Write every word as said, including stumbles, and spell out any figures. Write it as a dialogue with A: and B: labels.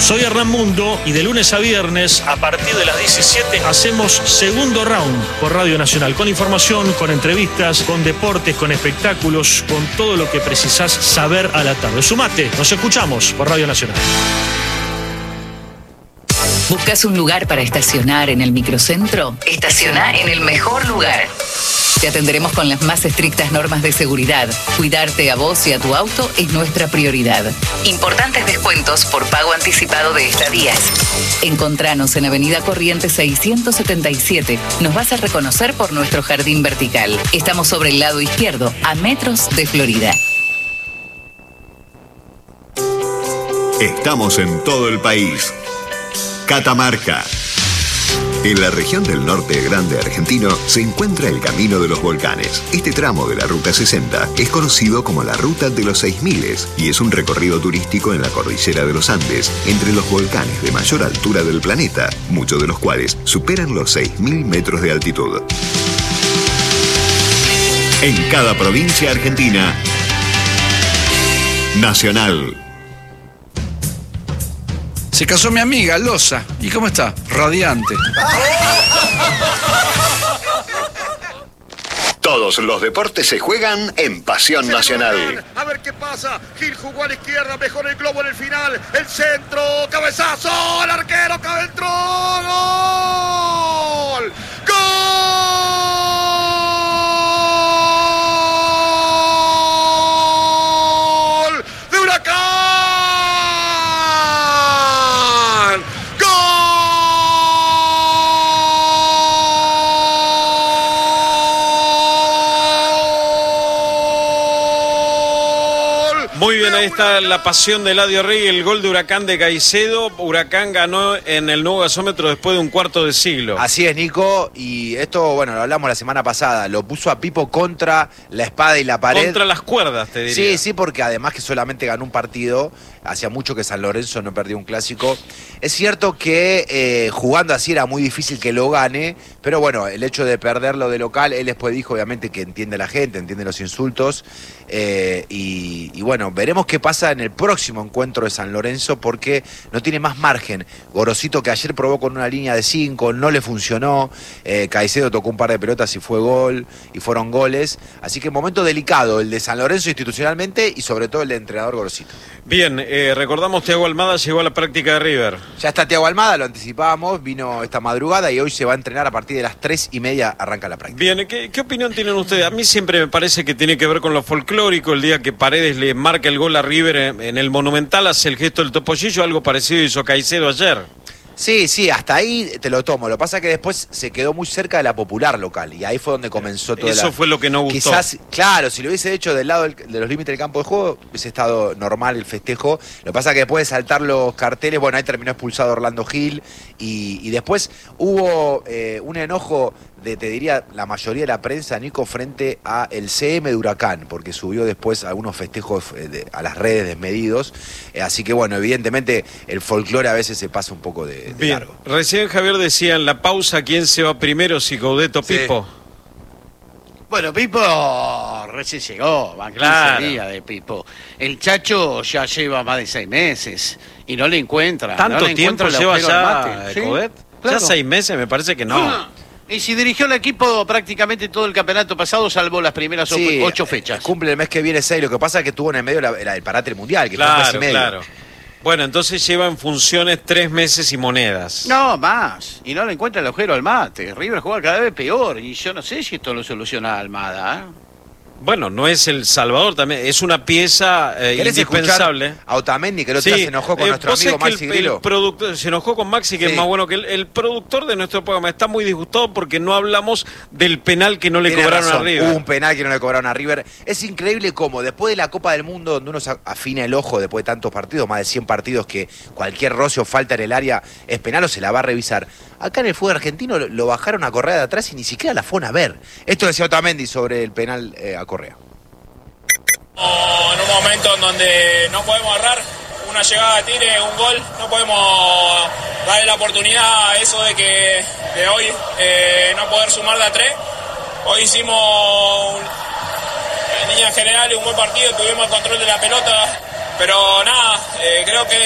A: Soy Hernán Mundo y de lunes a viernes, a partir de las diecisiete, hacemos Segundo Round por Radio Nacional. Con información, con entrevistas, con deportes, con espectáculos, con todo lo que precisás saber a la tarde. Sumate, nos escuchamos por Radio Nacional.
B: ¿Buscas un lugar para estacionar en el microcentro? Estaciona en el mejor lugar. Te atenderemos con las más estrictas normas de seguridad. Cuidarte a vos y a tu auto es nuestra prioridad. Importantes descuentos por pago anticipado de estadías. Encontranos en Avenida Corrientes seiscientos setenta y siete. Nos vas a reconocer por nuestro jardín vertical. Estamos sobre el lado izquierdo, a metros de Florida.
C: Estamos en todo el país. Catamarca. En la región del norte grande argentino se encuentra el Camino de los Volcanes. Este tramo de la Ruta sesenta es conocido como la Ruta de los Seis Miles y es un recorrido turístico en la cordillera de los Andes, entre los volcanes de mayor altura del planeta, muchos de los cuales superan los seis mil metros de altitud. En cada provincia argentina, Nacional.
D: Se casó mi amiga, Loza. ¿Y cómo está? Radiante.
C: Todos los deportes se juegan en Pasión Nacional.
E: A ver qué pasa. Gil jugó a la izquierda, mejor el globo en el final. El centro, cabezazo, el arquero, cabe entró. ¡Gol! ¡Gol! ¡De Huracán!
F: Muy bien, ahí está la pasión de Eladio Rey, el gol de Huracán de Caicedo. Huracán ganó en el nuevo gasómetro después de un cuarto de siglo.
G: Así es, Nico, y esto, bueno, lo hablamos la semana pasada, lo puso a Pipo contra la espada y la pared.
F: Contra las cuerdas, te diría.
G: Sí, sí, porque además que solamente ganó un partido, hacía mucho que San Lorenzo no perdió un clásico. Es cierto que eh, jugando así era muy difícil que lo gane, pero bueno, el hecho de perderlo de local, él después dijo obviamente que entiende a la gente, entiende los insultos, eh, y, y bueno, veremos qué pasa en el próximo encuentro de San Lorenzo, porque no tiene más margen. Gorosito, que ayer probó con una línea de cinco, no le funcionó. eh, Caicedo tocó un par de pelotas y fue gol, y fueron goles. Así que momento delicado el de San Lorenzo institucionalmente y sobre todo el de entrenador Gorosito.
F: Bien, eh, recordamos, Thiago Almada llegó a la práctica de River.
G: Ya está Thiago Almada, lo anticipábamos, vino esta madrugada y hoy se va a entrenar a partir de las tres y media, arranca la práctica.
F: Bien, ¿qué, qué opinión tienen ustedes? A mí siempre me parece que tiene que ver con lo folclórico. El día que Paredes le marca el gol a River en, en el Monumental, hace el gesto del topollillo, algo parecido hizo Caicedo ayer.
G: Sí, sí, hasta ahí te lo tomo. Lo que pasa es que después se quedó muy cerca de la popular local y ahí fue donde comenzó todo.
F: Eso
G: la...
F: fue lo que no gustó.
G: Quizás, claro, si lo hubiese hecho del lado del, de los límites del campo de juego, hubiese estado normal el festejo. Lo que pasa es que después de saltar los carteles, bueno, ahí terminó expulsado Orlando Gil y, y después hubo eh, un enojo de, te diría, la mayoría de la prensa, Nico, frente a el C M de Huracán, porque subió después algunos festejos de, a las redes desmedidos. Eh, así que, bueno, evidentemente el folclore a veces se pasa un poco de, de
F: Bien.
G: largo.
F: Recién Javier decía en la pausa quién se va primero, si Coudet o
H: Sí.
F: Pipo.
H: Bueno, Pipo recién llegó, van
F: Claro.
H: quince días de Pipo. El Chacho ya lleva más de seis meses y no le encuentra.
F: ¿Tanto
H: no le
F: tiempo
H: encuentra el
F: lleva
H: agujero al
F: ya
H: mate.
F: eh,
H: Sí,
F: Coudet?
H: claro.
F: Ya seis meses me parece que no.
H: Ah, Y si dirigió el equipo prácticamente todo el campeonato pasado, salvo las primeras
G: Sí,
H: ocho
G: eh,
H: fechas.
G: Cumple el mes que viene seis. Lo que pasa es que tuvo en el medio la, la- el parate mundial, que fue un mes y
F: Claro,
G: medio.
F: claro. Bueno, entonces lleva en funciones tres meses y monedas.
H: No, más. Y no le encuentra el agujero al mate. River juega cada vez peor y yo no sé si esto lo soluciona Almada, ¿eh?
F: Bueno, no es el Salvador, también es una pieza eh,
G: ¿Querés
F: indispensable.
G: escuchar a Otamendi, que el otro día se enojó con
F: eh,
G: nuestro
F: vos
G: amigo
F: sabés que
G: Maxi
F: el,
G: Grillo?
F: el productor se enojó con Maxi, que
G: Sí.
F: es más bueno que el, el productor de nuestro programa. Está muy disgustado porque no hablamos del penal que no le
G: Tiene
F: cobraron
G: razón,
F: a River.
G: Hubo un penal que no le cobraron a River. Es increíble cómo después de la Copa del Mundo, donde uno se afina el ojo después de tantos partidos, más de cien partidos, que cualquier roce o falta en el área es penal o se la va a revisar. Acá en el fútbol argentino lo, lo bajaron a Correa de atrás y ni siquiera la fueron a ver. Esto decía Otamendi sobre el penal eh, a Correa.
I: En un momento en donde no podemos errar, una llegada de tire, un gol, no podemos darle la oportunidad a eso de que de hoy eh, no poder sumar de a tres. Hoy hicimos, un, en líneas generales, un buen partido, tuvimos el control de la pelota, pero nada, eh, creo que